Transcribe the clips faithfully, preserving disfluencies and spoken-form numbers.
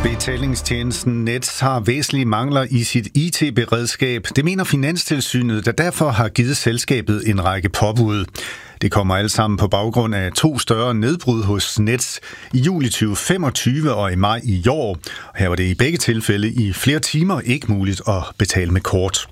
Betalingstjenesten Nets har væsentlige mangler i sit I T-beredskab. Det mener Finanstilsynet, der derfor har givet selskabet en række påbud. Det kommer alt sammen på baggrund af to større nedbrud hos Nets i juli tyve femogtyve og i maj i år. Her var det i begge tilfælde i flere timer ikke muligt at betale med kort.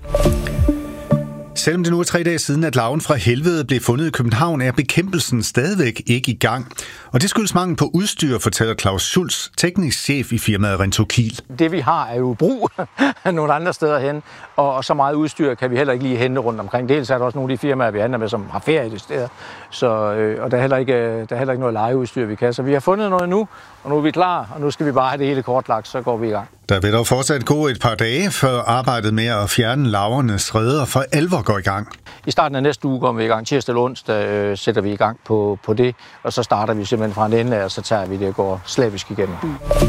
Selvom det nu er tre dage siden, at larven fra helvede blev fundet i København, er bekæmpelsen stadigvæk ikke i gang. Og det skyldes mangel på udstyr, fortæller Claus Schulz, teknisk chef i firmaet Rentokil. Det vi har er jo brug nogle andre steder hen, og så meget udstyr kan vi heller ikke lige hente rundt omkring. Dels er der også nogle af de firmaer, vi handler med, som har ferie det steder. Så, øh, og der er, heller ikke, der er heller ikke noget lejeudstyr, vi kan. Så vi har fundet noget nu, og nu er vi klar, og nu skal vi bare have det hele kortlagt, så går vi i gang. Der vil dog fortsat gå et par dage, før arbejdet med at fjerne larvernes reder for alvor går i gang. I starten af næste uge kommer vi i gang. Tirsdag eller onsdag øh, sætter vi i gang på, på det, og så starter vi simpelthen fra en ende af, og så tager vi det og går slavisk igennem.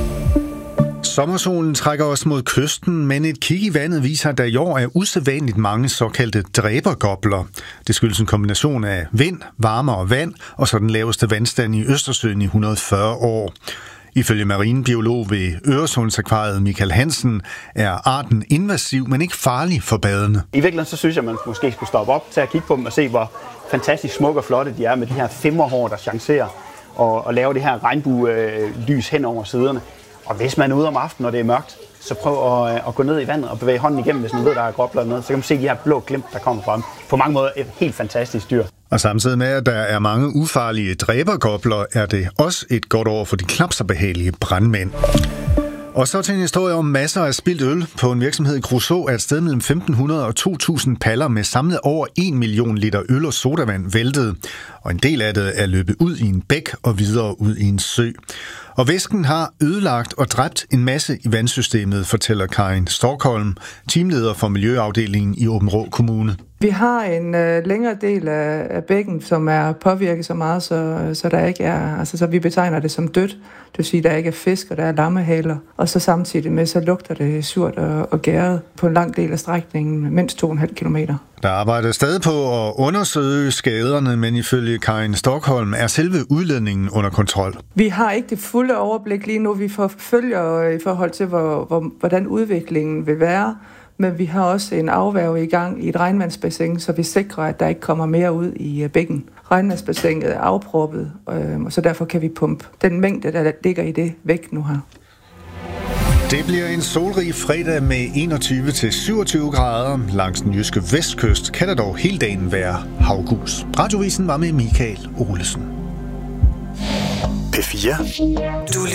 Sommersolen trækker os mod kysten, men et kig i vandet viser, at der i år er usædvanligt mange såkaldte dræbergobler. Det skyldes en kombination af vind, varme og vand, og så den laveste vandstand i Østersøen i et hundrede og fyrre år. Ifølge marinebiolog ved Øresundsakvariet Michael Hansen er arten invasiv, men ikke farlig for badende. I virkeligheden så synes jeg, at man måske skulle stoppe op til at kigge på dem og se, hvor fantastisk smukke og flotte de er med de her femmerhår, der chancerer og, og laver det her regnbue-lys hen over siderne. Og hvis man er ude om aftenen, når det er mørkt, så prøv at, at gå ned i vandet og bevæge hånden igennem, hvis man ved, der er gobler ned. Så kan man se de her blå glimt, der kommer frem. På mange måder et helt fantastisk dyr. Og samtidig med, at der er mange ufarlige dræbergobler, er det også et godt år for de knap så behagelige brandmænd. Og så til en historie om masser af spildt øl. På en virksomhed i Kruså er et sted mellem femten hundrede og to tusind paller med samlet over en million liter øl og sodavand væltet. Og en del af det er løbet ud i en bæk og videre ud i en sø. Og væsken har ødelagt og dræbt en masse i vandsystemet, fortæller Karin Stockholm, teamleder for Miljøafdelingen i Aabenraa Kommune. Vi har en øh, længere del af, af bækken, som er påvirket så meget, så, så der ikke er, altså så vi betegner det som dødt. Det vil sige, at der ikke er fisk, og der er lammehaler. Og så samtidig med, så lugter det surt og, og gæret på en lang del af strækningen, mindst to komma fem kilometer. Der arbejder stadig på at undersøge skaderne, men ifølge Karin Stockholm er selve udledningen under kontrol. Vi har ikke det fulde overblik lige nu. Vi forfølger i forhold til, hvor, hvor, hvordan udviklingen vil være. Men vi har også en afværge i gang i et regnvandsbassin, så vi sikrer, at der ikke kommer mere ud i bækken. Regnvandsbassinet er afproppet, og så derfor kan vi pumpe den mængde, der ligger i det, væk nu her. Det bliver en solrig fredag med enogtyve til syvogtyve grader. Langs den jyske vestkyst kan der dog hele dagen være havgus. Radiovisen var med Michael Olesen. P fire. Du